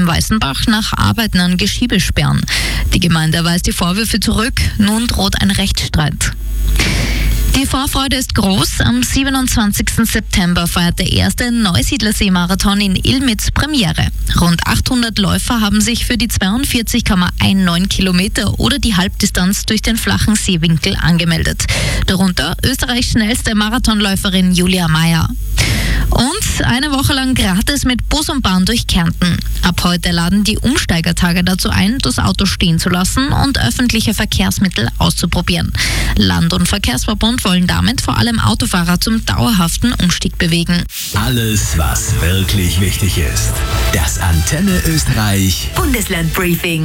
in Weißenbach nach Arbeiten an Geschiebesperren. Die Gemeinde weist die Vorwürfe zurück. Nun droht ein Rechtsstreit. Die Vorfreude ist groß. Am 27. September feiert der erste Neusiedlersee-Marathon in Ilmitz Premiere. Rund 800 Läufer haben sich für die 42,19 Kilometer oder die Halbdistanz durch den flachen Seewinkel angemeldet. Darunter Österreichs schnellste Marathonläuferin Julia Meyer. Und eine Woche lang gratis mit Bus und Bahn durch Kärnten. Ab heute laden die Umsteigertage dazu ein, das Auto stehen zu lassen und öffentliche Verkehrsmittel auszuprobieren. Land- und Verkehrsverbund wollen damit vor allem Autofahrer zum dauerhaften Umstieg bewegen. Alles, was wirklich wichtig ist. Das Antenne Österreich Bundeslandbriefing.